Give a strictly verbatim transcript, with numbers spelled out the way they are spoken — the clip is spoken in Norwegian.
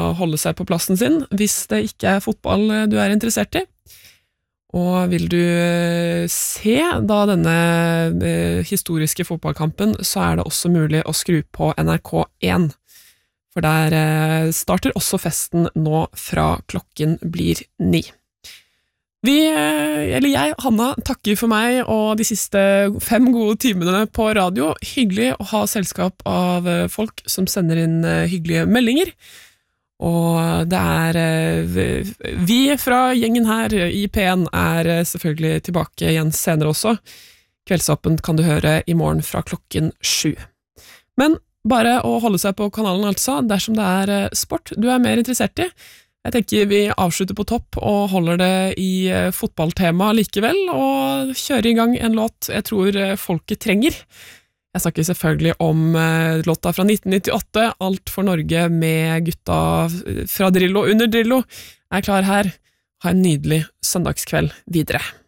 holde seg på plassen sin, hvis det ikke er fotball du er interessert i. Og vil du se da denne historiske fotballkampen, så er det også mulig å skru på N R K én. For der starter også festen nå fra klokken blir ni. Vi, eller jeg, Hanna, takker for meg og de siste fem gode timene på radio. Hyggelig å ha selskap av folk som sender inn hyggelige meldinger. Og det er vi fra gjengen her i P en er selvfølgelig tilbake igjen senere også. Kveldsåpent kan du høre i morgen fra klokken sju. Men bare å holde seg på kanalen altså, dersom det er sport du er mer interessert i. Jeg tenker vi avslutter på topp og holder det i fotballtema likevel, og kjører i gang en låt jeg tror folket trenger. Jeg snakker selvfølgelig om låta fra nitten nittiåtte, Alt for Norge med gutta fra Drillo under Drillo, er klar her. Ha en nydelig søndagskveld videre.